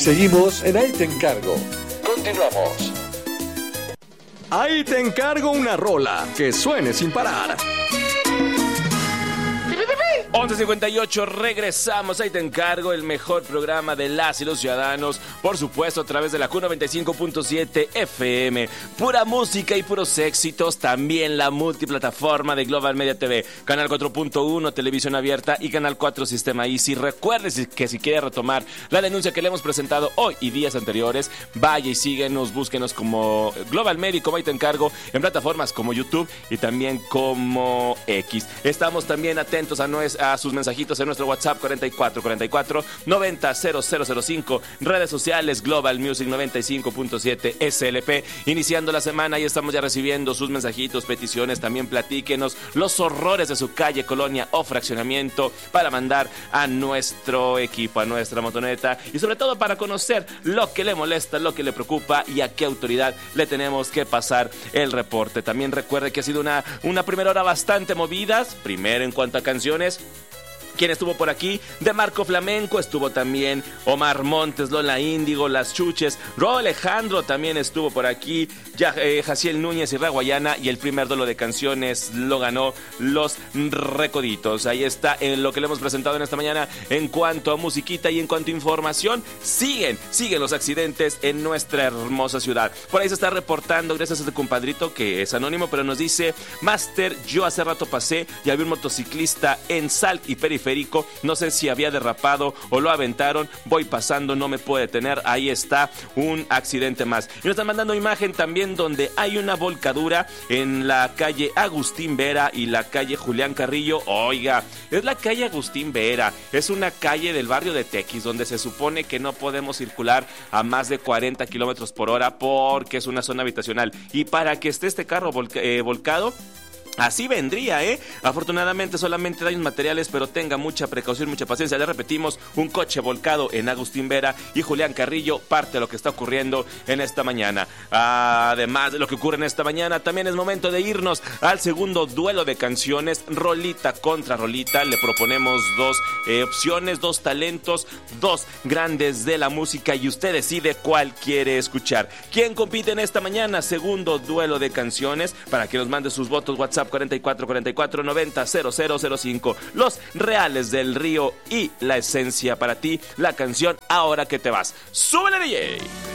Seguimos en Ahí Te Encargo. Continuamos. Ahí te encargo una rola que suene sin parar. 11:58, regresamos. Ahí te encargo, el mejor programa de las y los ciudadanos, por supuesto a través de la Q95.7 FM, pura música y puros éxitos. También la multiplataforma de Global Media TV, canal 4.1 televisión abierta y canal 4 sistema Easy. Recuerde que si quiere retomar la denuncia que le hemos presentado hoy y días anteriores, vaya y síguenos, búsquenos como Global Media y como Ahí te encargo en plataformas como YouTube y también como X. Estamos también atentos a sus mensajitos en nuestro WhatsApp 4444-900005, redes sociales Global Music 95.7 SLP. Iniciando la semana y estamos ya recibiendo sus mensajitos, peticiones. También platíquenos los horrores de su calle, colonia o fraccionamiento para mandar a nuestro equipo, a nuestra motoneta, y sobre todo para conocer lo que le molesta, lo que le preocupa y a qué autoridad le tenemos que pasar el reporte. También recuerde que ha sido una primera hora bastante movida. Primero en cuanto a canciones, ¿quién estuvo por aquí? De Marco Flamenco estuvo también Omar Montes, Lola Índigo, Las Chuches, Ro Alejandro también estuvo por aquí, Jaciel Núñez y Raguayana, y el primer duelo de canciones lo ganó Los Recoditos. Ahí está lo que le hemos presentado en esta mañana en cuanto a musiquita y en cuanto a información. Siguen los accidentes en nuestra hermosa ciudad. Por ahí se está reportando, gracias a este compadrito que es anónimo, pero nos dice: Master, yo hace rato pasé y había un motociclista en Salt y Periférico. No sé si había derrapado o lo aventaron. Voy pasando, no me puede detener. Ahí está un accidente más. Y nos están mandando imagen también donde hay una volcadura en la calle Agustín Vera y la calle Julián Carrillo. Oiga, es la calle Agustín Vera. Es una calle del barrio de Tequis donde se supone que no podemos circular a más de 40 kilómetros por hora porque es una zona habitacional. Y para que esté este carro volcado, así vendría, Afortunadamente solamente daños materiales, pero tenga mucha precaución, mucha paciencia. Le repetimos, un coche volcado en Agustín Vera y Julián Carrillo, parte de lo que está ocurriendo en esta mañana. Además de lo que ocurre en esta mañana, también es momento de irnos al segundo duelo de canciones, rolita contra rolita. Le proponemos dos opciones, dos talentos, dos grandes de la música, y usted decide cuál quiere escuchar. ¿Quién compite en esta mañana? Segundo duelo de canciones, para que nos mande sus votos. WhatsApp 4444-900005. Los Reales del Río y La Esencia para ti, la canción Ahora que te vas. ¡Súbele, DJ!